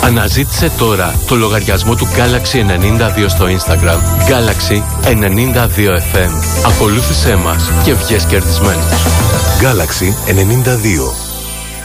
Αναζήτησε τώρα το λογαριασμό του Galaxy 92 στο Instagram, Galaxy 92 FM. Ακολούθησέ μας και βγες κερδισμένος. Galaxy 92.